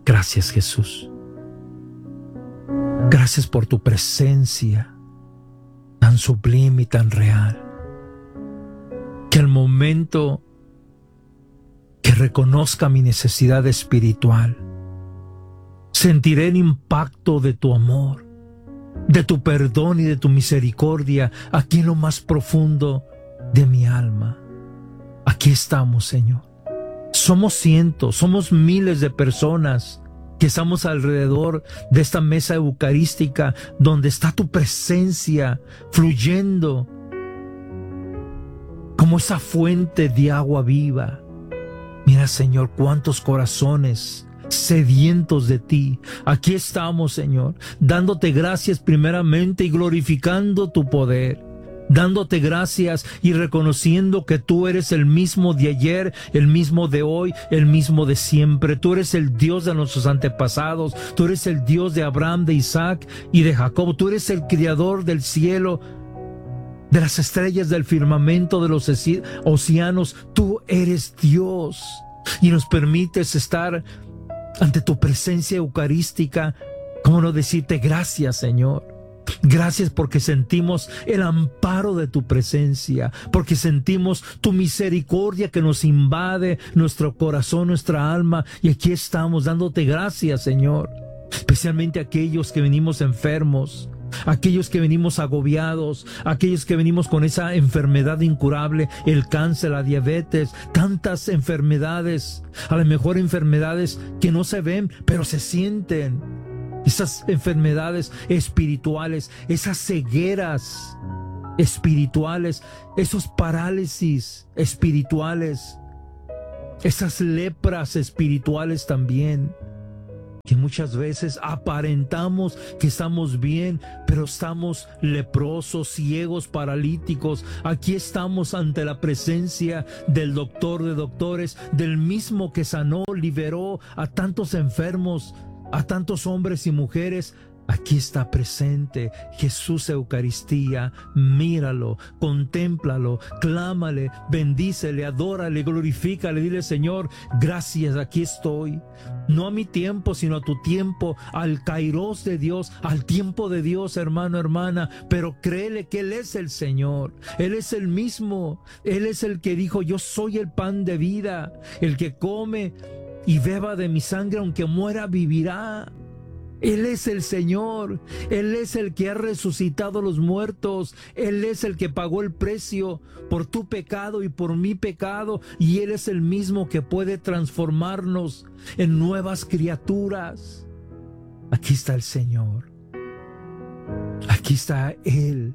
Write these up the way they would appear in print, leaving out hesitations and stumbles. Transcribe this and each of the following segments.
Gracias, Jesús. Gracias por tu presencia tan sublime y tan real. Que al momento que reconozca mi necesidad espiritual, sentiré el impacto de tu amor, de tu perdón y de tu misericordia aquí en lo más profundo de mi alma. Aquí estamos, Señor. Somos cientos, somos miles de personas que estamos alrededor de esta mesa eucarística donde está tu presencia fluyendo como esa fuente de agua viva. Mira, Señor, cuántos corazones sedientos de ti. Aquí estamos, Señor, dándote gracias primeramente y glorificando tu poder. Dándote gracias y reconociendo que tú eres el mismo de ayer, el mismo de hoy, el mismo de siempre. Tú eres el Dios de nuestros antepasados. Tú eres el Dios de Abraham, de Isaac y de Jacob. Tú eres el creador del cielo, de las estrellas, del firmamento, de los océanos. Tú eres Dios y nos permites estar ante tu presencia eucarística. ¿Cómo no decirte gracias, Señor? Gracias porque sentimos el amparo de tu presencia, porque sentimos tu misericordia que nos invade nuestro corazón, nuestra alma, y aquí estamos dándote gracias, Señor. Especialmente aquellos que venimos enfermos, aquellos que venimos agobiados, aquellos que venimos con esa enfermedad incurable, el cáncer, la diabetes, tantas enfermedades, a lo mejor enfermedades que no se ven, pero se sienten. Esas enfermedades espirituales, esas cegueras espirituales, esos parálisis espirituales, esas lepras espirituales también, que muchas veces aparentamos que estamos bien, pero estamos leprosos, ciegos, paralíticos. Aquí estamos ante la presencia del doctor de doctores, del mismo que sanó, liberó a tantos enfermos, a tantos hombres y mujeres. Aquí está presente Jesús Eucaristía. Míralo, contémplalo, clámale, bendícele, adórale, glorifícale, dile: Señor, gracias, aquí estoy. No a mi tiempo, sino a tu tiempo, al kairos de Dios, al tiempo de Dios, hermano, hermana. Pero créele que Él es el Señor, Él es el mismo, Él es el que dijo: yo soy el pan de vida, el que come y beba de mi sangre, aunque muera, vivirá. Él es el Señor, Él es el que ha resucitado a los muertos, Él es el que pagó el precio por tu pecado y por mi pecado, y Él es el mismo que puede transformarnos en nuevas criaturas. Aquí está el Señor, aquí está Él.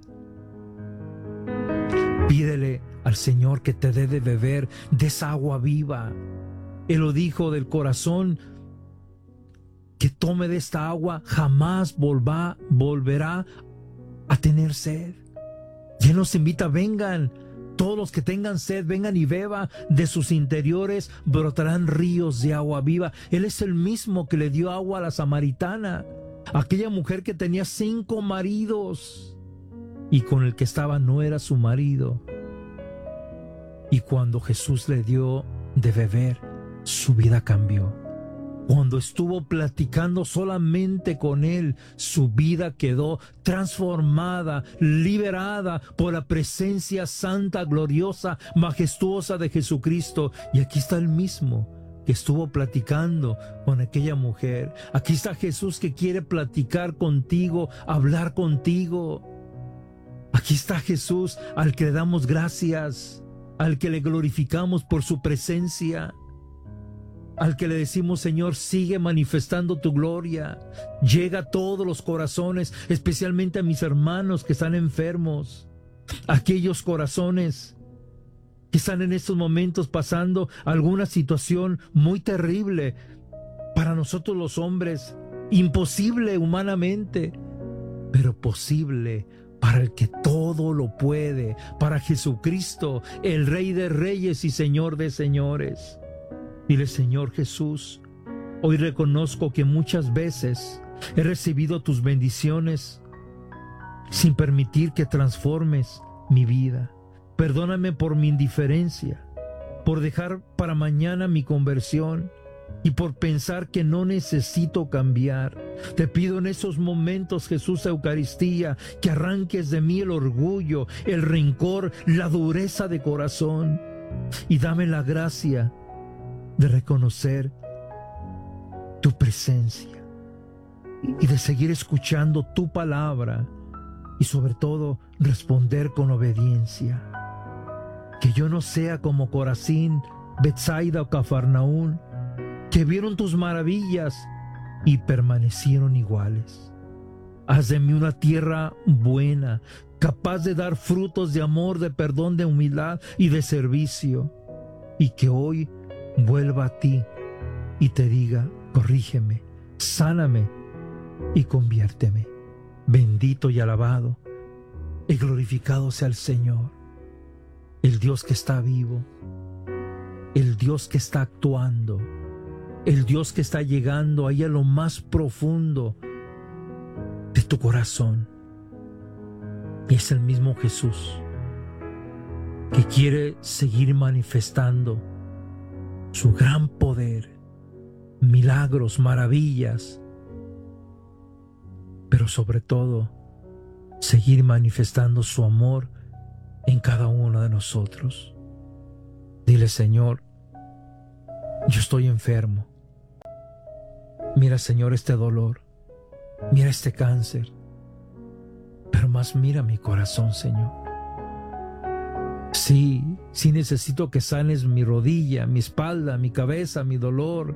Pídele al Señor que te dé de beber de esa agua viva. Él lo dijo del corazón: que tome de esta agua, jamás volverá a tener sed. Y Él nos invita: vengan, todos los que tengan sed, vengan y beba, de sus interiores brotarán ríos de agua viva. Él es el mismo que le dio agua a la samaritana, aquella mujer que tenía 5 maridos y con el que estaba no era su marido. Y cuando Jesús le dio de beber, su vida cambió. Cuando estuvo platicando solamente con Él, su vida quedó transformada, liberada por la presencia santa, gloriosa, majestuosa de Jesucristo. Y aquí está el mismo que estuvo platicando con aquella mujer. Aquí está Jesús que quiere platicar contigo, hablar contigo. Aquí está Jesús al que le damos gracias, al que le glorificamos por su presencia, al que le decimos: Señor, sigue manifestando tu gloria. Llega a todos los corazones, especialmente a mis hermanos que están enfermos, aquellos corazones que están en estos momentos pasando alguna situación muy terrible para nosotros los hombres, imposible humanamente, pero posible para el que todo lo puede, para Jesucristo, el Rey de Reyes y Señor de Señores. Dile: Señor Jesús, hoy reconozco que muchas veces he recibido tus bendiciones sin permitir que transformes mi vida. Perdóname por mi indiferencia, por dejar para mañana mi conversión. y por pensar que no necesito cambiar. Te pido en esos momentos, Jesús, Eucaristía, que arranques de mí el orgullo, el rencor, la dureza de corazón, y dame la gracia de reconocer tu presencia y de seguir escuchando tu palabra y sobre todo responder con obediencia. Que yo no sea como Corazín, Betsaida o Cafarnaún, que vieron tus maravillas y permanecieron iguales. Haz de mí una tierra buena, capaz de dar frutos de amor, de perdón, de humildad y de servicio. Y que hoy vuelva a ti y te diga: corrígeme, sáname y conviérteme. Bendito y alabado y glorificado sea el Señor, el Dios que está vivo, el Dios que está actuando, el Dios que está llegando ahí a lo más profundo de tu corazón. Y es el mismo Jesús que quiere seguir manifestando su gran poder, milagros, maravillas, pero sobre todo seguir manifestando su amor en cada uno de nosotros. Dile: Señor, yo estoy enfermo. Mira, Señor, este dolor. Mira este cáncer. Pero más mira mi corazón, Señor. Sí necesito que sanes mi rodilla, mi espalda, mi cabeza, mi dolor.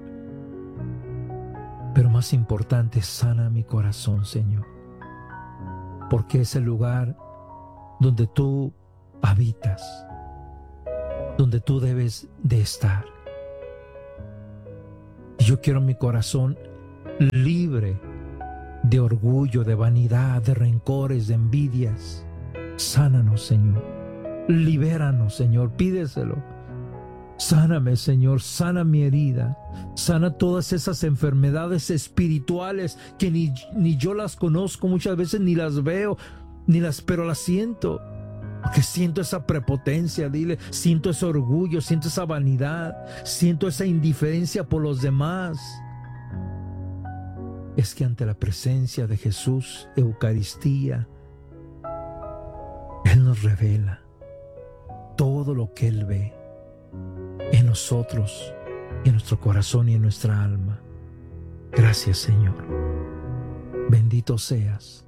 Pero más importante, sana mi corazón, Señor. Porque es el lugar donde tú habitas, donde tú debes de estar. Y yo quiero mi corazón libre de orgullo, de vanidad, de rencores, de envidias. Sánanos, Señor. Libéranos, Señor. Pídeselo. Sáname, Señor. Sana mi herida. Sana todas esas enfermedades espirituales que ni yo las conozco muchas veces, ni las veo, pero las siento. Porque siento esa prepotencia, dile, siento ese orgullo, siento esa vanidad, siento esa indiferencia por los demás. Es que ante la presencia de Jesús, Eucaristía, Él nos revela todo lo que Él ve en nosotros, en nuestro corazón y en nuestra alma. Gracias, Señor. Bendito seas.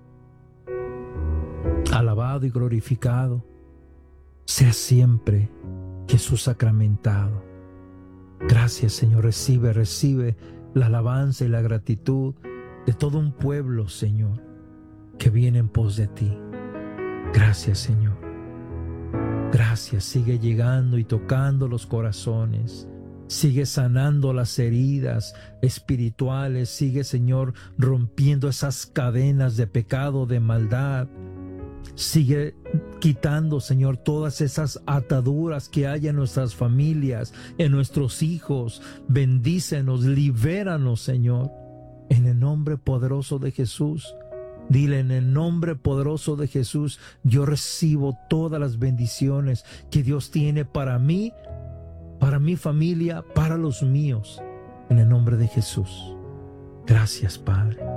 Alabado y glorificado sea siempre Jesús sacramentado. Gracias, Señor. Recibe la alabanza y la gratitud de todo un pueblo, Señor, que viene en pos de ti. Gracias, Señor. Gracias. Sigue llegando y tocando los corazones. Sigue sanando las heridas espirituales. Sigue, Señor, rompiendo esas cadenas de pecado, de maldad. Sigue quitando, Señor, todas esas ataduras que hay en nuestras familias, en nuestros hijos. Bendícenos, libéranos, Señor, en el nombre poderoso de Jesús. Dile: en el nombre poderoso de Jesús, yo recibo todas las bendiciones que Dios tiene para mí, para mi familia, para los míos. En el nombre de Jesús. Gracias, Padre.